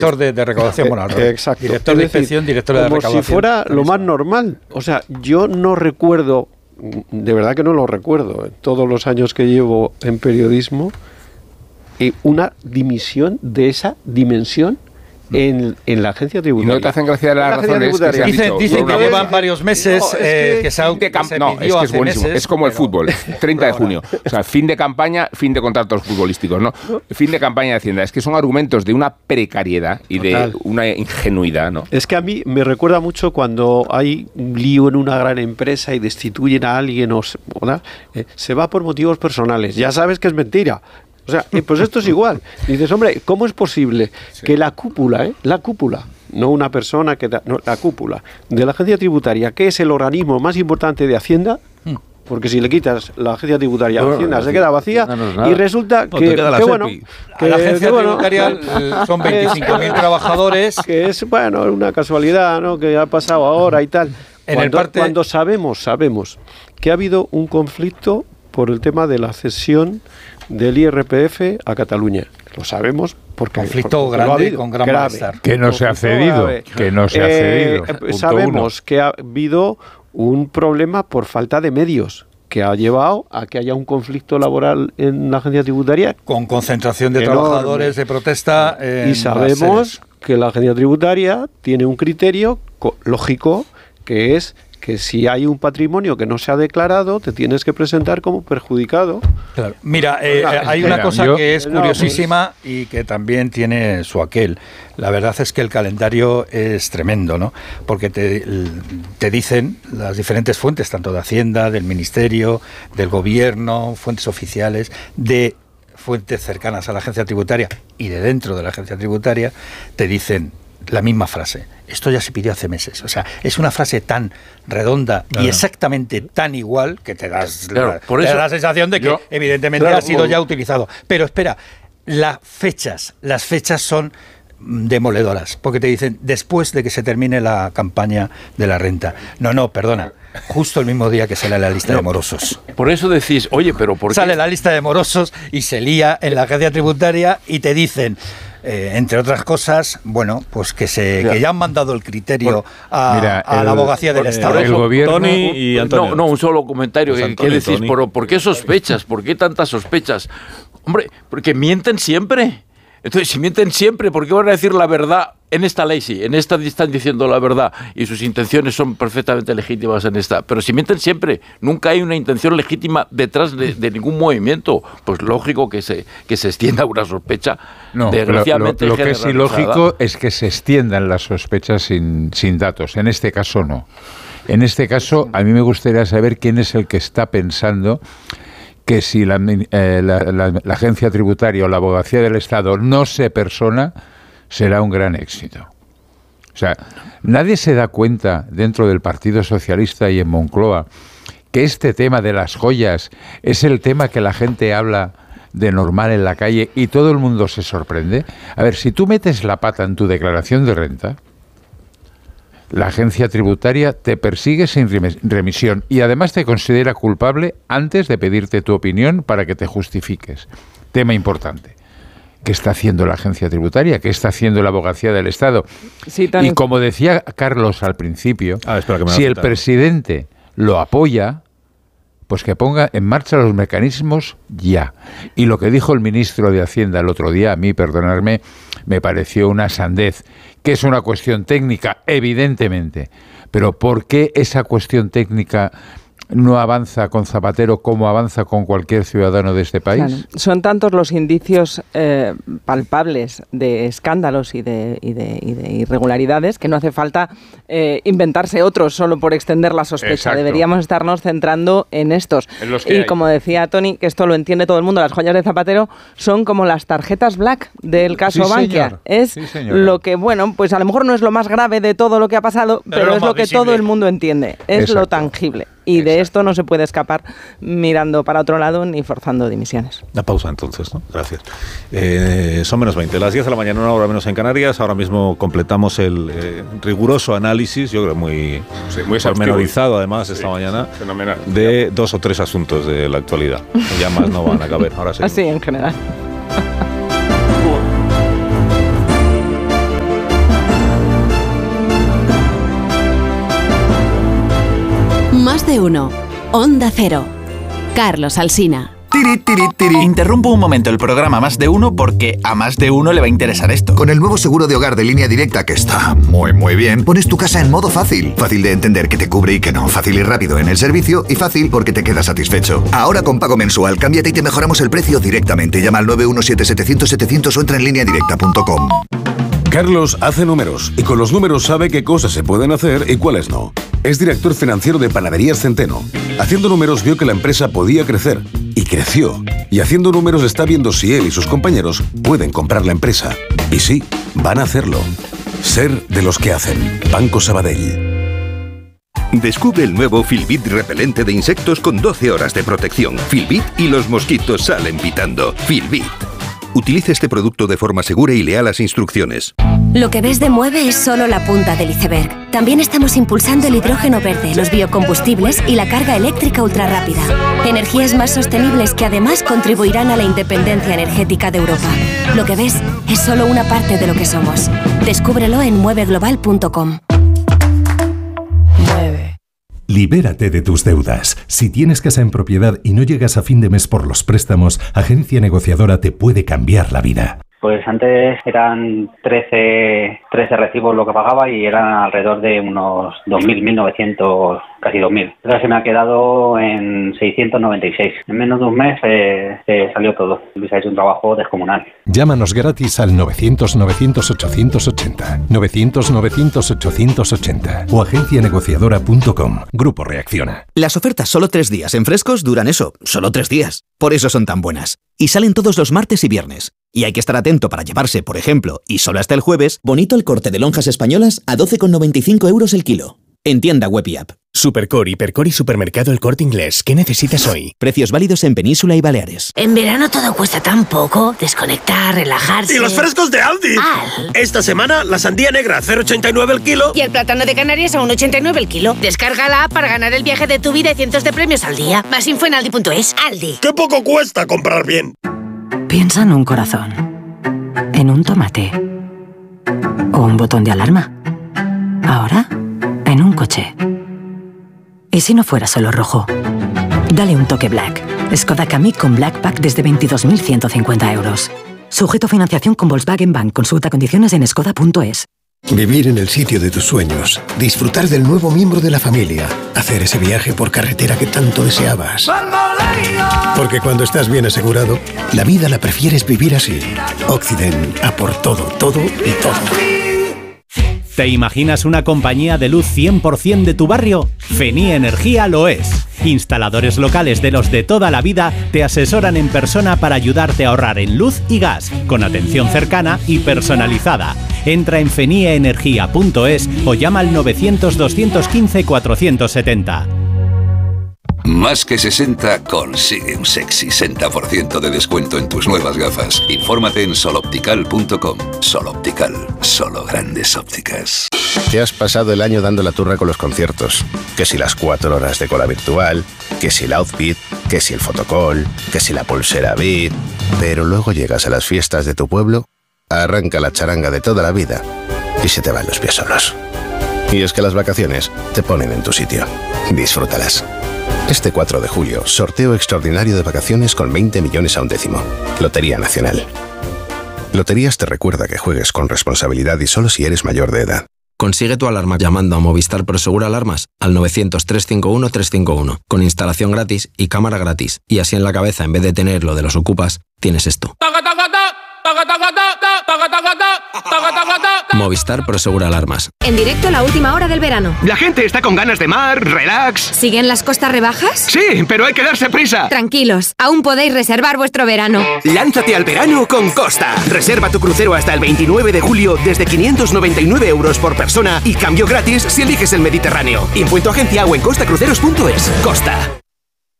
director de recaudación, exacto. Director de inspección, director de recaudación. Como si fuera lo más normal. O sea, yo no recuerdo, de verdad que no lo recuerdo, en todos los años que llevo en periodismo, una dimisión de esa dimensión en la agencia tributaria. ¿Y no te hacen gracia las razones que se han dicho? Dicen que llevan varios meses que se es buenísimo. Es como el fútbol, 30 de junio. O sea, fin de campaña, fin de contratos futbolísticos, ¿no? Fin de campaña de Hacienda. Es que son argumentos de una precariedad y de una ingenuidad, ¿no? Es que a mí me recuerda mucho cuando hay un lío en una gran empresa y destituyen a alguien se va por motivos personales. Ya sabes que es mentira. O sea, pues esto es igual. Dices, hombre, ¿cómo es posible que la cúpula, no una persona, la cúpula de la agencia tributaria, que es el organismo más importante de Hacienda, porque si le quitas la agencia tributaria a Hacienda se queda vacía, y resulta que la agencia tributaria son 25.000 trabajadores, que es una casualidad, ¿no?, que ha pasado ahora y tal. Cuando sabemos que ha habido un conflicto por el tema de la cesión del IRPF a Cataluña. Lo sabemos porque grande con gran malestar. Que no se ha cedido. Sabemos que ha habido un problema por falta de medios que ha llevado a que haya un conflicto laboral en la agencia tributaria. Con concentración de trabajadores de protesta. Y sabemos que la agencia tributaria tiene un criterio lógico, que es que si hay un patrimonio que no se ha declarado, te tienes que presentar como perjudicado. Claro. Mira, hay una cosa que es curiosísima y que también tiene su aquel. La verdad es que el calendario es tremendo, ¿no? Porque te dicen las diferentes fuentes, tanto de Hacienda, del Ministerio, del Gobierno, fuentes oficiales, de fuentes cercanas a la agencia tributaria y de dentro de la agencia tributaria, te dicen la misma frase. Esto ya se pidió hace meses. O sea, es una frase tan redonda y exactamente tan igual que te das la sensación de que evidentemente ha sido ya utilizado. Pero espera, las fechas son demoledoras, porque te dicen después de que se termine la campaña de la renta. No, perdona. Justo el mismo día que sale la lista de morosos. Por eso decís, oye, pero ¿por qué? Sale la lista de morosos y se lía en la agencia tributaria y te dicen, entre otras cosas, pues que ya han mandado el criterio a la abogacía del Estado. El gobierno, Tony y Antonio. No, un solo comentario. Pues ¿qué decís? ¿Por qué sospechas? ¿Por qué tantas sospechas? Hombre, porque mienten siempre. Entonces, si mienten siempre, ¿por qué van a decir la verdad en esta ley? Sí, en esta están diciendo la verdad y sus intenciones son perfectamente legítimas en esta. Pero si mienten siempre, nunca hay una intención legítima detrás de ningún movimiento. Pues lógico que se extienda una sospecha. No, desgraciadamente lo que es ilógico es que se extiendan las sospechas sin datos. En este caso no. En este caso, a mí me gustaría saber quién es el que está pensando que si la agencia tributaria o la abogacía del Estado no se persona, será un gran éxito. O sea, nadie se da cuenta dentro del Partido Socialista y en Moncloa que este tema de las joyas es el tema que la gente habla de normal en la calle y todo el mundo se sorprende. A ver, si tú metes la pata en tu declaración de renta, la agencia tributaria te persigue sin remisión y además te considera culpable antes de pedirte tu opinión para que te justifiques. Tema importante. ¿Qué está haciendo la agencia tributaria? ¿Qué está haciendo la abogacía del Estado? Sí, Tony. Y como decía Carlos al principio, si el presidente lo apoya, pues que ponga en marcha los mecanismos ya. Y lo que dijo el ministro de Hacienda el otro día, a mí, perdonadme, me pareció una sandez, que es una cuestión técnica, evidentemente. Pero ¿por qué esa cuestión técnica no avanza con Zapatero como avanza con cualquier ciudadano de este país? Claro. Son tantos los indicios palpables de escándalos y de irregularidades que no hace falta inventarse otros solo por extender la sospecha. Exacto. Deberíamos estarnos centrando en estos. Y como decía Tony, que esto lo entiende todo el mundo, las joyas de Zapatero son como las tarjetas black del caso Bankia. Es lo que, pues a lo mejor no es lo más grave de todo lo que ha pasado, pero es lo que todo el mundo entiende. Es lo tangible. Y de esto no se puede escapar mirando para otro lado ni forzando dimisiones. Una pausa entonces, ¿no? Gracias. Son menos 20. Las 10 de la mañana, una hora menos en Canarias. Ahora mismo completamos el riguroso análisis, yo creo muy pormenorizado además esta mañana, de 2 o 3 asuntos de la actualidad. Ya más no van a caber. Ahora sí. Así en general. Más de uno. Onda Cero. Carlos Alsina. Interrumpo un momento el programa Más de Uno porque a más de uno le va a interesar esto. Con el nuevo seguro de hogar de Línea Directa, que está muy bien, pones tu casa en modo fácil. Fácil de entender que te cubre y que no. Fácil y rápido en el servicio y fácil porque te quedas satisfecho. Ahora con pago mensual, cámbiate y te mejoramos el precio directamente. Llama al 917-700-700 o entra en lineadirecta.com. Carlos hace números y con los números sabe qué cosas se pueden hacer y cuáles no. Es director financiero de Panaderías Centeno. Haciendo números vio que la empresa podía crecer y creció. Y haciendo números está viendo si él y sus compañeros pueden comprar la empresa. Y sí, van a hacerlo. Ser de los que hacen. Banco Sabadell. Descubre el nuevo Filbit repelente de insectos con 12 horas de protección. Filbit y los mosquitos salen pitando. Filbit. Utilice este producto de forma segura y lea las instrucciones. Lo que ves de Mueve es solo la punta del iceberg. También estamos impulsando el hidrógeno verde, los biocombustibles y la carga eléctrica ultrarrápida. Energías más sostenibles que además contribuirán a la independencia energética de Europa. Lo que ves es solo una parte de lo que somos. Descúbrelo en mueveglobal.com. Libérate de tus deudas. Si tienes casa en propiedad y no llegas a fin de mes por los préstamos, Agencia Negociadora te puede cambiar la vida. Pues antes eran 13 recibos lo que pagaba y eran alrededor de unos 2.000, 1.900, casi 2.000. Ahora se me ha quedado en 696. En menos de un mes se salió todo. Luis ha hecho un trabajo descomunal. Llámanos gratis al 900-900-880, 900-900-880 o agencianegociadora.com. Grupo Reacciona. Las ofertas solo 3 días en Frescos duran eso, solo 3 días. Por eso son tan buenas. Y salen todos los martes y viernes. Y hay que estar atento para llevarse, por ejemplo, y solo hasta el jueves, bonito el corte de lonjas españolas a 12,95 € el kilo. En tienda web y app. Supercore, Hipercore y Supermercado El Corte Inglés. ¿Qué necesitas hoy? Precios válidos en Península y Baleares. En verano todo cuesta tan poco. Desconectar, relajarse. ¡Y los frescos de Aldi! Esta semana, la sandía negra a 0,89 el kilo. Y el plátano de Canarias a 1,89 el kilo. Descarga la app para ganar el viaje de tu vida y cientos de premios al día. Más info en aldi.es. Aldi. ¡Qué poco cuesta comprar bien! Piensa en un corazón, en un tomate o un botón de alarma. Ahora, en un coche. ¿Y si no fuera solo rojo? Dale un toque Black. Skoda Kamiq con Black Pack desde 22.150 €. Sujeto a financiación con Volkswagen Bank. Consulta condiciones en skoda.es. Vivir en el sitio de tus sueños, disfrutar del nuevo miembro de la familia, hacer ese viaje por carretera que tanto deseabas. Porque cuando estás bien asegurado, la vida la prefieres vivir así. Occident, a por todo, todo y todo. ¿Te imaginas una compañía de luz 100% de tu barrio? Fenie Energía lo es. Instaladores locales de los de toda la vida te asesoran en persona para ayudarte a ahorrar en luz y gas, con atención cercana y personalizada. Entra en fenieenergia.es o llama al 900-215-470. Más que 60 consigue un sexy 60% de descuento en tus nuevas gafas. Infórmate en soloptical.com. Soloptical, solo grandes ópticas. Te has pasado el año dando la turra con los conciertos. Que si las 4 horas de cola virtual, que si el outfit, que si el fotocall, que si la pulsera Beat. Pero luego llegas a las fiestas de tu pueblo, arranca la charanga de toda la vida y se te van los pies solos. Y es que las vacaciones te ponen en tu sitio. Disfrútalas. Este 4 de julio, sorteo extraordinario de vacaciones con 20 millones a un décimo. Lotería Nacional. Loterías te recuerda que juegues con responsabilidad y solo si eres mayor de edad. Consigue tu alarma llamando a Movistar Prosegur Alarmas al 900-351-351, con instalación gratis y cámara gratis. Y así en la cabeza, en vez de tener lo de los ocupas, tienes esto. Movistar Prosegur Alarmas. En directo la última hora del verano. La gente está con ganas de mar, relax. ¿Siguen las costas rebajas? Sí, pero hay que darse prisa. Tranquilos, aún podéis reservar vuestro verano. Lánzate al verano con Costa. Reserva tu crucero hasta el 29 de julio desde 599 € por persona y cambio gratis si eliges el Mediterráneo. Info en tu agencia o en costacruceros.es. Costa.